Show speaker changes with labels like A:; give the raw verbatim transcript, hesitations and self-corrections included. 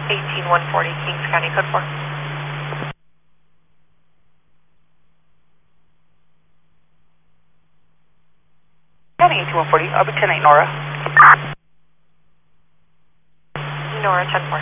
A: eighteen one forty, Kings County, code four.
B: County eighteen one forty, I'll be ten eight Nora.
A: Nora, ten four.